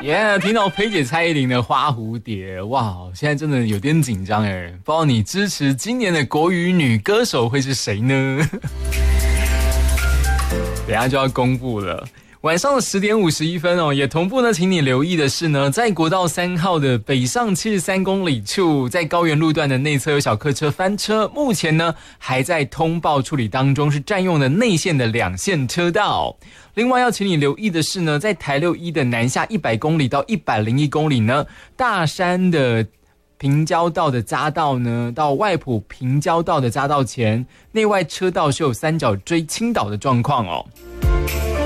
听到佩姐蔡依林的《花蝴蝶》，哇，现在真的有点紧张哎，不知道你支持今年的国语女歌手会是谁呢？等一下就要公布了。晚上的10点51分哦，也同步呢，请你留意的是呢，在国道3号的北上73公里处，在高原路段的内侧有小客车翻车，目前呢还在通报处理当中，是占用了内线的2线车道。另外要请你留意的是呢，在台61的南下100公里到101公里呢，大山的平交道的匝道呢，到外埔平交道的匝道前，内外车道是有3角锥倾倒的状况哦。